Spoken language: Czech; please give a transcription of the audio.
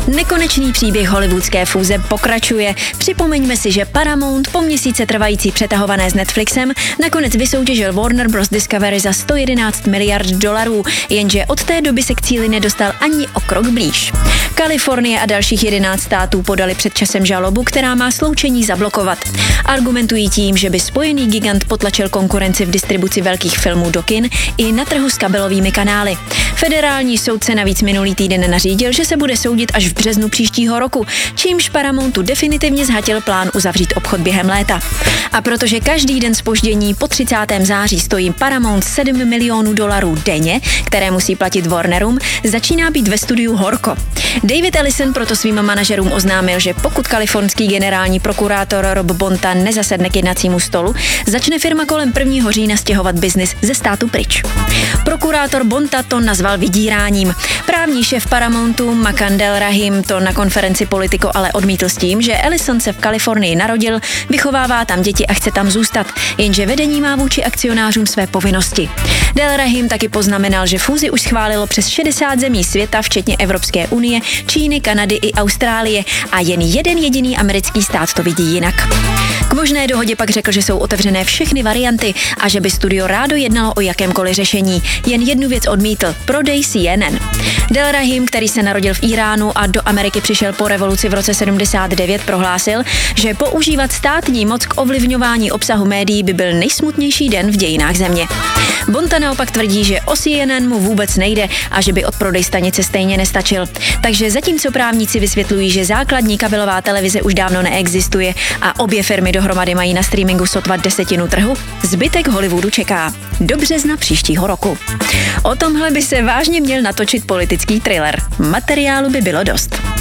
Nekonečný příběh hollywoodské fúze pokračuje. Připomeňme si, že Paramount po měsíce trvající přetahované s Netflixem nakonec vysoutěžil Warner Bros. Discovery za $111 miliard, jenže od té doby se k cíli nedostal ani o krok blíž. Kalifornie a dalších 11 států podali před časem žalobu, která má sloučení zablokovat. Argumentují tím, že by spojený gigant potlačil konkurenci v distribuci velkých filmů do kin i na trhu s kabelovými kanály. Federální soudce navíc minulý týden nařídil, že se bude soudit až v březnu příštího roku, čímž Paramountu definitivně zhatil plán uzavřít obchod během léta. A protože každý den zpoždění po 30. září stojí Paramount $7 milionů denně, které musí platit Warnerům, začíná být ve studiu horko. David Ellison proto svým manažerům oznámil, že pokud kalifornský generální prokurátor Rob Bonta nezasedne k jednacímu stolu, začne firma kolem 1. října stěhovat biznis ze státu pryč. Prokurátor Bonta to nazval vydíráním. Právní šéf Paramountu Makandel Rahim to na konferenci Politico ale odmítl s tím, že Ellison se v Kalifornii narodil, vychovává tam děti a chce tam zůstat, jenže vedení má vůči akcionářům své povinnosti. Del Rahim taky poznamenal, že fúzi už schválilo přes 60 zemí světa, včetně Evropské unie, Číny, Kanady i Austrálie a jen jeden jediný americký stát to vidí jinak. K možné dohodě pak řekl, že jsou otevřené všechny varianty a že by studio rádo jednalo o jakémkoliv řešení. Jen jednu věc odmítl – prodej CNN. Del Rahim, který se narodil v Iránu a do Ameriky přišel po revoluci v roce 79, prohlásil, že používat státní moc k ovlivňování obsahu médií by byl nejsmutnější den v dějinách země. Bonta naopak tvrdí, že o CNN mu vůbec nejde a že by odprodej stanice stejně nestačil. Takže zatímco právníci vysvětlují, že základní kabelová televize už dávno neexistuje a obě firmy dohromady mají na streamingu sotva 1/10 trhu, zbytek Hollywoodu čeká do března příštího roku. O tomhle by se vážně měl natočit politický thriller. Materiálu by bylo dost.